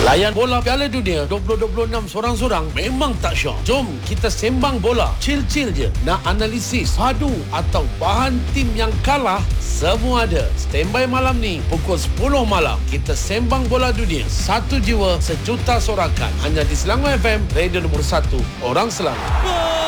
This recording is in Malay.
Layan bola Piala Dunia 2026 sorang-sorang memang tak syok. Jom kita sembang bola. Chill-chill je. Nak analisis, padu atau bahan tim yang kalah, semua ada. Standby malam ni pukul 10 malam. Kita sembang bola dunia. Satu jiwa, sejuta sorakan. Hanya di Selangor FM, radio nombor 1 orang Selangor.